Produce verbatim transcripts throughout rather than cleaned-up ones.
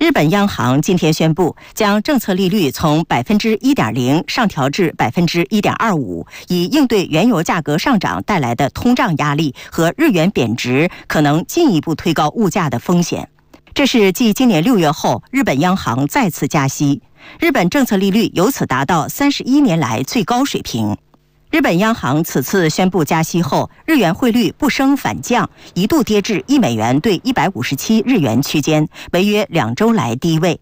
日本央行今天宣布，将政策利率从百分之一点零上调至百分之一点二五，以应对原油价格上涨带来的通胀压力和日元贬值可能进一步推高物价的风险。这是继今年六月后，日本央行再次加息，日本政策利率由此达到三十一年来最高水平。日本央行此次宣布加息后，日元汇率不升反降，一度跌至一美元兑一百五十七日元区间，为约两周来低位。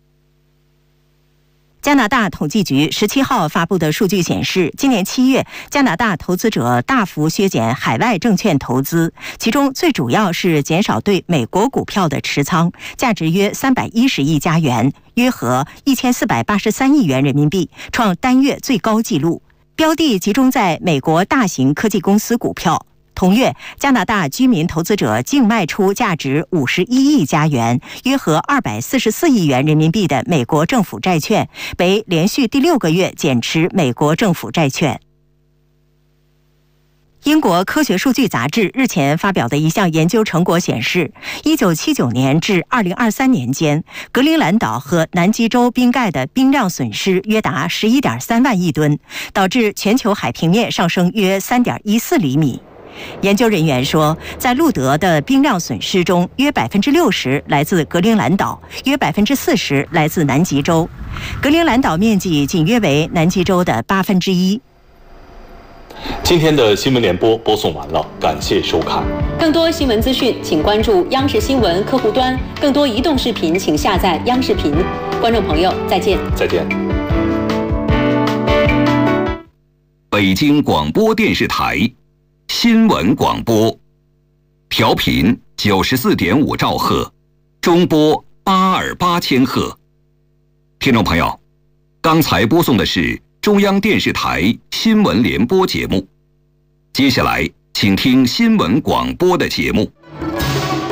加拿大统计局十七号发布的数据显示，今年七月，加拿大投资者大幅削减海外证券投资，其中最主要是减少对美国股票的持仓，价值约三百一十亿加元，约合一千四百八十三亿元人民币，创单月最高纪录。标的集中在美国大型科技公司股票。同月，加拿大居民投资者净卖出价值五十一亿加元，约合二百四十四亿元人民币的美国政府债券，为连续第六个月减持美国政府债券。英国科学数据杂志日前发表的一项研究成果显示，一九七九年至二零二三年间，格陵兰岛和南极洲冰盖的冰量损失约达 十一点三万亿吨，导致全球海平面上升约 三点一四厘米。研究人员说，在路德的冰量损失中，约 百分之六十 来自格陵兰岛，约 百分之四十 来自南极洲。格陵兰岛面积仅约为南极洲的八分之一。 今天的新闻联播播送完了，感谢收看。 更多新闻资讯，请关注央视新闻客户端。更多移动视频，请下载央视频。观众朋友，再见。 再见。 北京广播电视台新闻广播，调频九十四点五兆赫，中波八二八千赫。听众朋友，刚才播送的是中央电视台新闻联播节目，接下来请听新闻广播的节目。